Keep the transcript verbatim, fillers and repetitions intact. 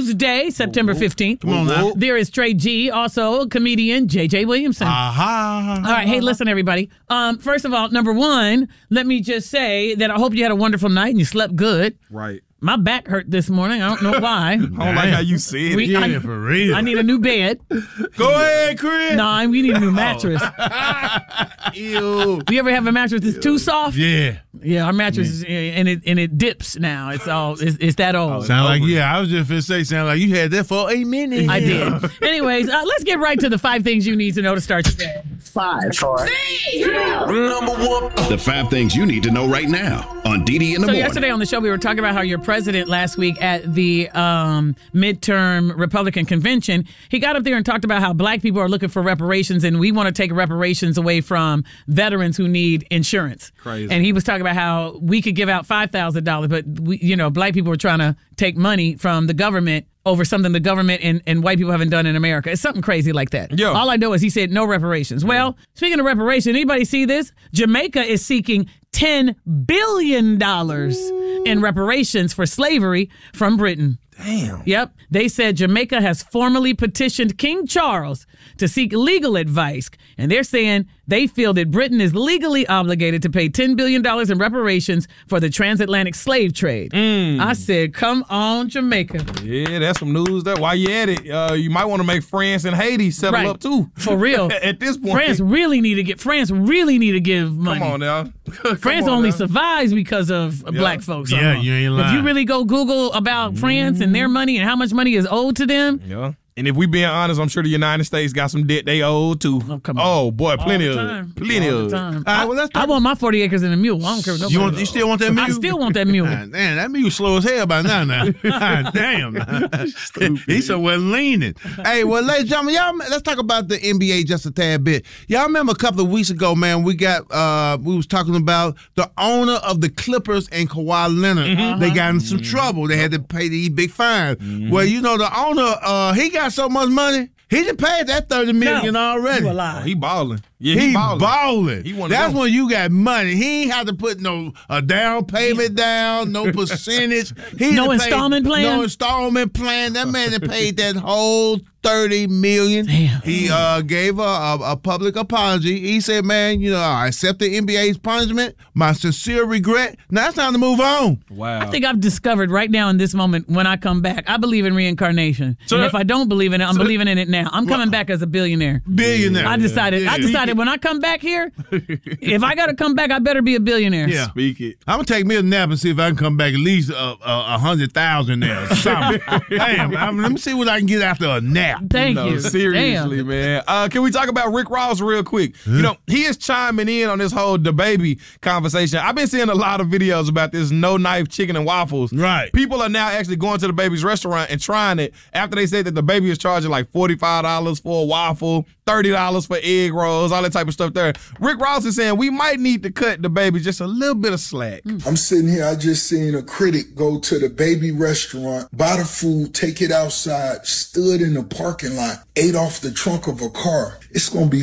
Tuesday, September fifteenth. Come on now. There is Trey G, also comedian J J Williamson. Aha. All right, hey, listen, everybody. Um, first of all, number one, let me just say that I hope you had a wonderful night and you slept good. Right. My back hurt this morning. I don't know why. I don't like how you said We- it. Yeah, I- for real. I need a new bed. Go ahead, Chris. No, we need a new mattress. Ew. You ever have a mattress that's too soft? Yeah. Yeah, our mattress is, and it and it dips now. It's all it's, it's that old. Sound like, yeah, I was just going to say, sound like you had that for a minute. I did. Anyways, uh, let's get right to the five things you need to know to start your day. Five, four, Number one. The five things you need to know right now on D D in the So morning. yesterday on the show, we were talking about how your president last week at the um, midterm Republican convention, he got up there and talked about how black people are looking for reparations, and we want to take reparations away from veterans who need insurance. Crazy. And he was talking about how we could give out five thousand dollars, but we, you know, black people are trying to take money from the government over something the government and, and white people haven't done in America. It's something crazy like that. Yeah. All I know is he said no reparations. Well, speaking of reparations, anybody see this? Jamaica is seeking ten billion dollars in reparations for slavery from Britain. Damn. Yep. They said Jamaica has formally petitioned King Charles to seek legal advice. And they're saying they feel that Britain is legally obligated to pay ten billion dollars in reparations for the transatlantic slave trade. Mm. I said, come on, Jamaica. Yeah, that's some news there. While you at it, uh, you might want to make France and Haiti settle Right. up too. For real. At this point. France really need to get, France really need to give money. Come on now. Come France on only now. survives because of black folks. Yeah, Uh-huh. you ain't If lying. you really go Google about France and their money and how much money is owed to them, Yeah. And if we being honest, I'm sure the United States got some debt they owe too. Oh, come on. Oh boy, plenty all the of time. it. Plenty all of the it. time. All right, well, let's I, I talk- want my forty acres and a mule. I don't care what nobody You, want, you still want that mule? I still want that mule. Ah, damn, that mule slow as hell by now. Now, ah, damn, he's somewhere leaning. Hey, well, ladies and gentlemen, y'all, let's talk about the N B A just a tad bit. Y'all remember a couple of weeks ago, man, we got uh, we was talking about the owner of the Clippers and Kawhi Leonard. Mm-hmm. They got in some trouble. They had to pay these big fines. Well, you know, the owner, uh, he got so much money. He just paid that thirty million No, already. you a lie. Oh, he balling. Yeah, he, He balling. balling. He wanna That's go. when you got money. He ain't have to put no a down payment down, no percentage. He No done paid- installment plan? No installment plan. That man that paid that whole thirty million. Damn. He uh, gave a, a, a public apology. He said, "Man, you know, I accept the N B A's punishment. My sincere regret. Now it's time to move on." Wow. I think I've discovered right now in this moment when I come back, I believe in reincarnation. So and that- if I don't believe in it, I'm so that- believing in it now. I'm coming back as a billionaire. Billionaire. I decided. Yeah. I decided when I come back here, if I got to come back, I better be a billionaire. Yeah. Speak it. I'm gonna take me a nap and see if I can come back at least a, a, a hundred thousand there. Or something. Damn, I mean, let me see what I can get after a nap. Thank No, you. seriously, Damn. man. Uh, can we talk about Rick Ross real quick? You know, he is chiming in on this whole DaBaby conversation. I've been seeing a lot of videos about this no knife chicken and waffles. Right. People are now actually going to DaBaby's restaurant and trying it after they said that DaBaby is charging like forty-five dollars for a waffle, thirty dollars for egg rolls, all that type of stuff there. Rick Ross is saying we might need to cut DaBaby just a little bit of slack. I'm sitting here, I just seen a critic go to the Baby restaurant, buy the food, take it outside, stood in the parking lot, ate off the trunk of a car. It's going to be